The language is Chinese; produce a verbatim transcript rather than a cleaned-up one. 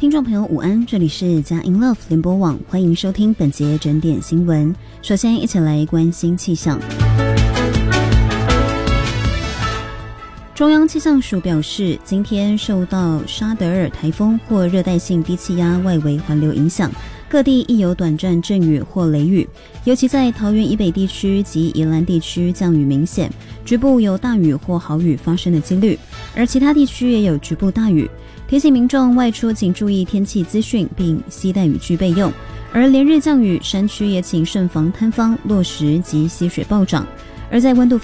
听众朋友午安，这里是佳音 Love 联播网，欢迎收听本节整点新闻。首先一起来关心气象。中央气象署表示，今天受到沙德尔台风或热带性低气压外围环流影响，各地亦有短暂阵雨或雷雨，尤其在桃园以北地区及宜兰地区降雨明显，局部有大雨或豪雨发生的几率，而其他地区也有局部大雨。提醒民众外出请注意天气资讯，并携带雨具备用。而连日降雨，山区也请慎防坍方、落石及溪水暴涨。而在温度方